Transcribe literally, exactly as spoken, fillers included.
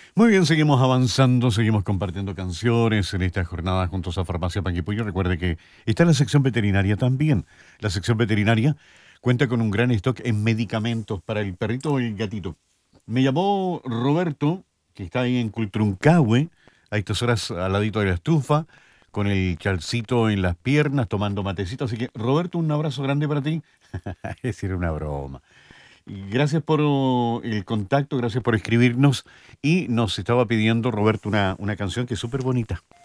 Muy bien, seguimos avanzando, seguimos compartiendo canciones en esta jornada juntos a Farmacia Panguipullo. Recuerde que está la sección veterinaria también. La sección veterinaria cuenta con un gran stock en medicamentos para el perrito o el gatito. Me llamó Roberto, que está ahí en Cultruncahue, a estas horas al ladito de la estufa, con el calcito en las piernas, tomando matecito. Así que, Roberto, un abrazo grande para ti. Es decir, una broma. Gracias por oh, el contacto, gracias por escribirnos y nos estaba pidiendo Roberto una, una canción que es súper bonita.